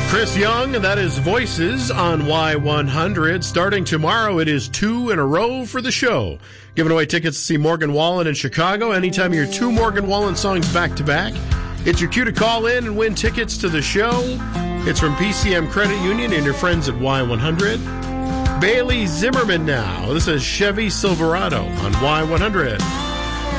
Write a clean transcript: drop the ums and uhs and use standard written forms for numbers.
Chris Young, and that is Voices on Y100. Starting tomorrow, it is 2 in a row for the show. Giving away tickets to see Morgan Wallen in Chicago. Anytime you hear 2 Morgan Wallen songs back-to-back, it's your cue to call in and win tickets to the show. It's from PCM Credit Union and your friends at Y100. Bailey Zimmerman now. This is Chevy Silverado on Y100.